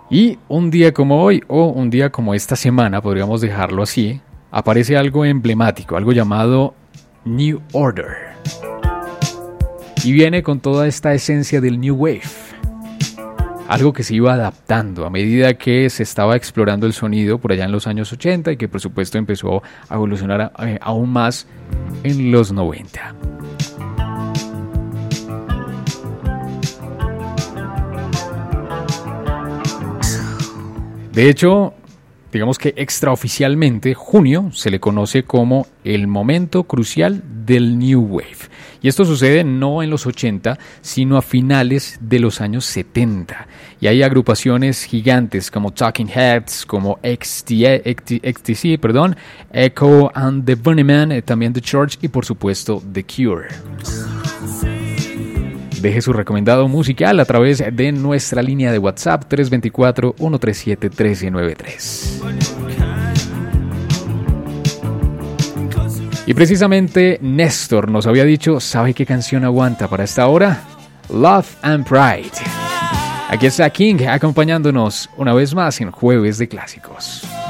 Y un día como hoy, o un día como esta semana, podríamos dejarlo así, aparece algo emblemático, algo llamado New Order. Y viene con toda esta esencia del New Wave. Algo que se iba adaptando a medida que se estaba explorando el sonido por allá en los años 80 y que por supuesto empezó a evolucionar aún más en los 90. De hecho, digamos que extraoficialmente, junio se le conoce como el momento crucial del New Wave. Y esto sucede no en los 80, sino a finales de los años 70. Y hay agrupaciones gigantes como Talking Heads, como XTC, Echo and the Bunnymen, también The Church y por supuesto The Cure. Deje su recomendado musical a través de nuestra línea de WhatsApp 324-137-1393. Y precisamente Néstor nos había dicho, ¿sabe qué canción aguanta para esta hora? Love and Pride. Aquí está King acompañándonos una vez más en Jueves de Clásicos.